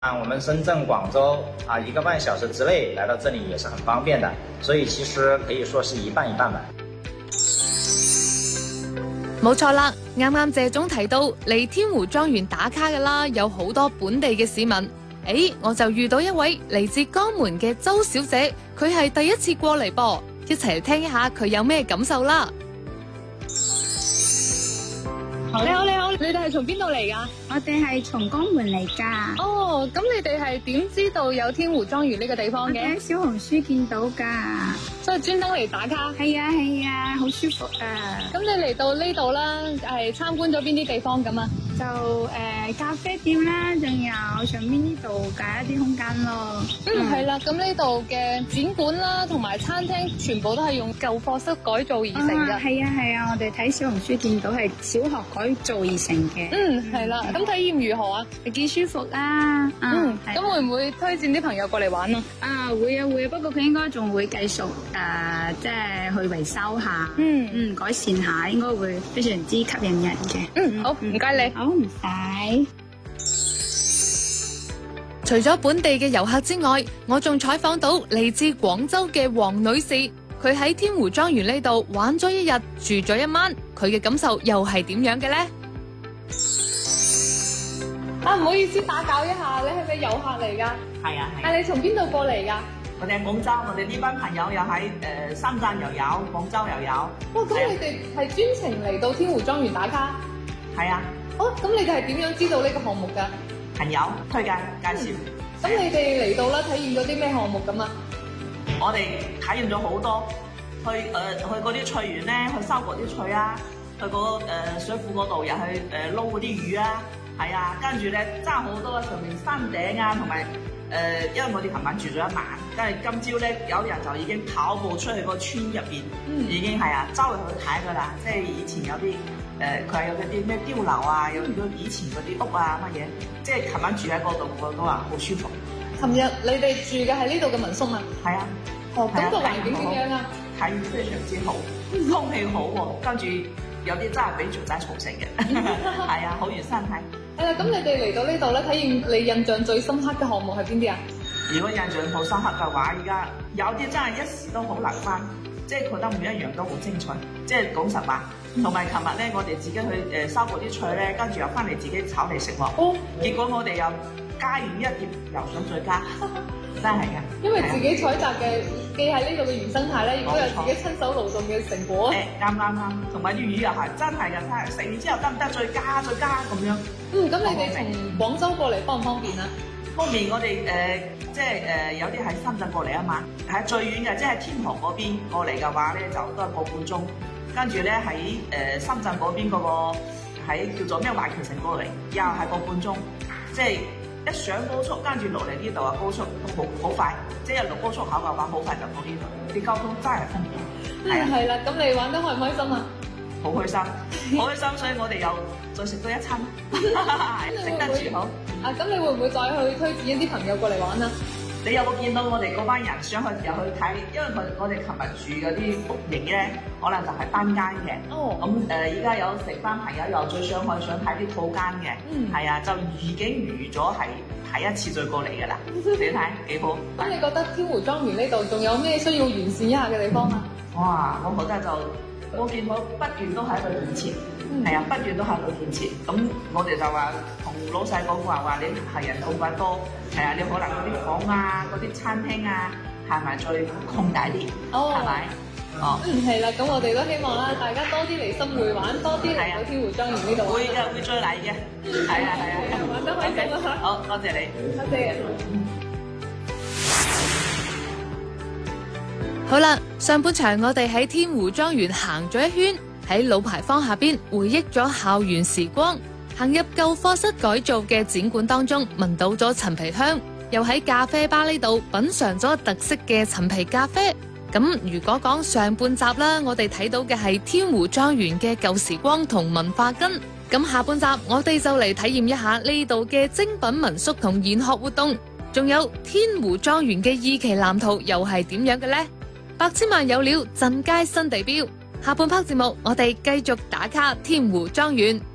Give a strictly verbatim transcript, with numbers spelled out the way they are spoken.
啊，我們深圳、廣州啊，一個半小時之內來到這裡也是很方便的，所以其實可以說是一半一半吧。 冇錯啦，啱啱謝總提到嚟天湖莊園打卡嘅啦，有好多本地嘅市民。誒，我就遇到一位嚟自江門嘅周小姐，佢係第一次過嚟噃，一齊嚟聽一下佢有咩感受啦。 你好，你好，你哋係從邊度嚟噶？ 我哋係從江門嚟噶。 哦，咁你哋係點知道有天湖莊園呢個地方嘅？ 喺小紅書見到噶， 所以專登嚟打卡。 係啊係啊，好舒服啊！ 咁你嚟到呢度啦，係參觀咗邊啲地方咁啊？ 就誒、呃、咖啡店啦，仲有上面呢度嘅一啲空間咯。 嗯，係啦，咁呢度嘅展館啦，同埋餐廳全部都係用舊課室改造而成嘅。 係啊係啊，我哋睇小紅書見到係小學改造而成嘅。 嗯，係啦，咁體驗如何啊？ 幾舒服啦。 嗯，咁會唔會推薦啲朋友過嚟玩啊？ 啊，會啊會啊，不過佢應該仲會繼續誒、呃，即係去維修下。 嗯嗯，改善下，應該會非常之吸引人嘅。 嗯，好，唔該你。 好，唔使。 除咗本地嘅遊客之外，我仲採訪到嚟自廣州嘅黃女士，佢喺天湖莊園呢度玩咗一日，住咗一晚，佢嘅感受又係點樣嘅呢？ 啊，唔好意思打攪一下，你係咪遊客嚟噶？ 係啊係。 啊，你從邊度過嚟噶？ 我哋喺廣州，我哋呢班朋友又喺誒深圳又有，廣州又有。 哇，咁你哋係專程嚟到天湖莊園打卡？ 係啊。 哦，咁你哋係點樣知道呢個項目噶？ 朋友推介介紹。 咁、嗯、你哋嚟到啦，體驗咗啲咩項目咁啊？ 我哋體驗咗好多，去誒、呃、去嗰啲菜園咧，去收嗰啲菜啊，去嗰、那個呃、水庫嗰度又去誒撈嗰啲魚啊，係啊，跟住咧爭好多上面山頂啊，同埋誒，因為我哋琴晚住咗一晚，跟住今朝咧有人就已經跑步出去個村入邊，嗯、已經係啊周圍去睇噶啦，即係以前有啲。誒佢係有嗰啲咩碉樓啊，有咗以前嗰啲屋啊乜嘢，即係琴晚住喺嗰度，我都話好舒服。 琴日你哋住嘅係呢度嘅民宿啊？ 係啊。 哦，咁個環境點樣啊？ 體驗非常之好，空氣好喎，跟住有啲真係俾雀仔嘈醒嘅。係啊，好原生態。 係啦，咁你哋嚟到呢度咧，體驗你印象最深刻嘅項目係邊啲啊？ 如果印象好深刻嘅話，而家有啲真係一時都好難翻，即係覺得每一樣都好精彩，即係講實話。同埋琴日咧，我哋自己去誒收嗰啲菜咧，跟住又翻嚟自己炒嚟食喎。哦，結果我哋又加完一碟，又想再加，真係嘅。 因為自己採集嘅，既係呢度嘅原生態咧，亦都有自己親手勞動嘅成果。 誒，啱啱啱，同埋啲魚又係真係嘅，真係食完之後得唔得？再加再加咁樣。 嗯，咁你哋從廣州過嚟方唔方便啊？ 方便，我哋誒、呃、即係誒、呃、有啲喺深圳過嚟啊嘛，喺最遠嘅即係天河嗰邊過嚟嘅話咧，就都係個半鐘。跟住咧喺誒深圳嗰邊嗰個喺叫做咩華僑城過嚟，又係個半鐘，即係一上高速，跟住落嚟呢度啊高速都好好快，即係落高速口嘅話，好快就到呢度，啲交通真係方便。 嗯，係啦，咁你玩得開唔開心啊？ 好開心，好開心，所以我哋又再食多一餐，食得住好。 啊，咁你會唔會再去推薦一啲朋友過嚟玩啊？ 你有冇見到我哋嗰班人想去又去睇？因為佢我哋琴日住嗰啲屋型咧，可能就係單間嘅。哦。咁誒，依、呃、家有成班朋友又最想去想睇啲套間嘅。嗯。係啊，就已經預咗係睇一次再過嚟㗎啦。你睇幾好。 咁你覺得天湖莊園呢度仲有咩需要完善一下嘅地方啊？ 哇！我覺得就我見到不斷都喺度建設，係、嗯、啊，不斷都喺度建設。咁我哋就話同老細講話話，你係人咁鬼多。係啊，你可能嗰啲房啊、嗰啲餐廳啊，係咪再擴大啲？哦，係咪？哦， 嗯，係啦，咁我哋都希望啦，大家多啲嚟深會玩，多啲嚟到天湖莊園呢度。 會嘅，會再嚟嘅。係啊，係啊， 玩得開心啦！ 好，多謝你。 多謝。 好啦，上半場我哋喺天湖莊園行咗一圈，喺老牌坊下邊回憶咗校園時光。行入舊課室改造嘅展館當中，聞到咗陳皮香，又喺咖啡吧呢度品嘗咗特色嘅陳皮咖啡。咁如果講上半集啦，我哋睇到嘅係天湖莊園嘅舊時光同文化根。咁下半集我哋就嚟體驗一下呢度嘅精品民宿同研學活動，仲有天湖莊園嘅二期藍圖又係點樣嘅呢？百千萬有料，鎮街新地標。下半 part 節目我哋繼續打卡天湖莊園。